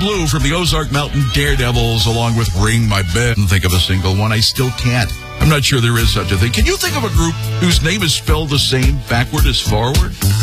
Blue from the Ozark Mountain Daredevils, along with Ring My Bell. Think of a single one. I still can't. I'm not sure there is such a thing. Can you think of a group whose name is spelled the same backward as forward?